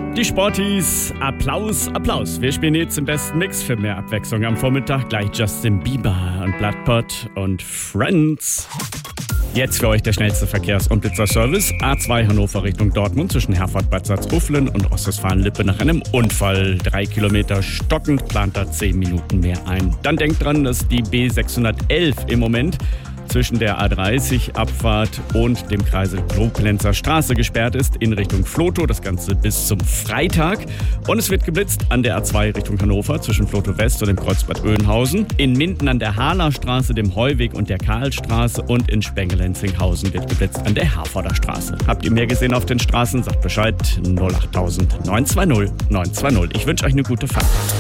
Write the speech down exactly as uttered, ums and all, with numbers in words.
Die Sporties, Applaus, Applaus. Wir spielen jetzt im besten Mix für mehr Abwechslung am Vormittag. Gleich Justin Bieber und Bloodpot und Friends. Jetzt für euch der schnellste Verkehrs- und Blitzerservice. A zwei Hannover Richtung Dortmund zwischen Herford-Bad Salzuflen und Ostwestfalen-Lippe nach einem Unfall. Drei Kilometer stockend, plant da zehn Minuten mehr ein. Dann denkt dran, dass die B sechshundertelf im Moment zwischen der A dreißig Abfahrt und dem Kreisel Koblenzer Straße gesperrt ist in Richtung Vlotho. Das Ganze bis zum Freitag. Und es wird geblitzt an der A zwei Richtung Hannover zwischen Vlotho West und dem Kreuzbad Oeynhausen. In Minden an der Hahler Straße, dem Heuweg und der Karlstraße. Und in Spengel-Lenzing-Hausen wird geblitzt an der Herforder Straße. Habt ihr mehr gesehen auf den Straßen? Sagt Bescheid. null acht null null neun zwei null neun zwei null. Ich wünsche euch eine gute Fahrt.